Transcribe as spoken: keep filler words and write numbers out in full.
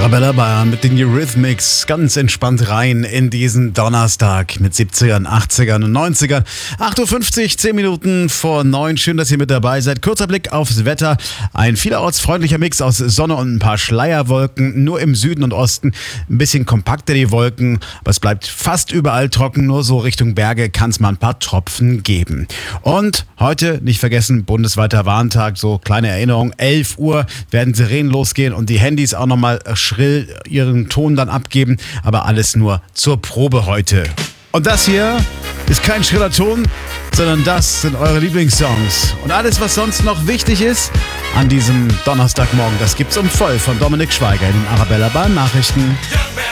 Arabella Bayern mit den Eurythmics ganz entspannt rein in diesen Donnerstag mit siebzigern, achtzigern und neunzigern. acht Uhr fünfzig, zehn Minuten vor neun. Schön, dass ihr mit dabei seid. Kurzer Blick aufs Wetter. Ein vielerorts freundlicher Mix aus Sonne und ein paar Schleierwolken. Nur im Süden und Osten ein bisschen kompakter die Wolken. Aber es bleibt fast überall trocken. Nur so Richtung Berge kann es mal ein paar Tropfen geben. Und heute, nicht vergessen, bundesweiter Warntag. So kleine Erinnerung. elf Uhr werden Sirenen losgehen und die Handys auch nochmal schrill ihren Ton dann abgeben, aber alles nur zur Probe heute. Und das hier ist kein schriller Ton, sondern das sind eure Lieblingssongs. Und alles, was sonst noch wichtig ist an diesem Donnerstagmorgen, das gibt's um voll von Dominik Schweiger in den Arabella Bayern Nachrichten.